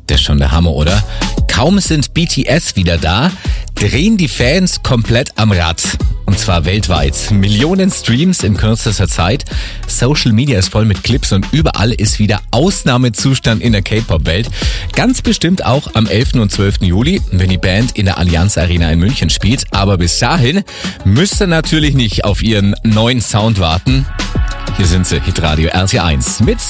Das ist schon der Hammer, oder? Kaum sind BTS wieder da, drehen die Fans komplett am Rad. Und zwar weltweit. Millionen Streams in kürzester Zeit. Social Media ist voll mit Clips und überall ist wieder Ausnahmezustand in der K-Pop-Welt. Ganz bestimmt auch am 11. und 12. Juli, wenn die Band in der Allianz Arena in München spielt. Aber bis dahin müsst ihr natürlich nicht auf ihren neuen Sound warten. Hier sind sie, Hitradio RT1 mit